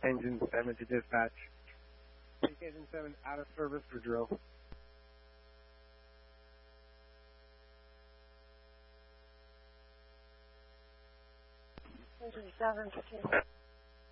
Engine 7 to dispatch. Take Engine 7 out of service for drill. Engine 7 to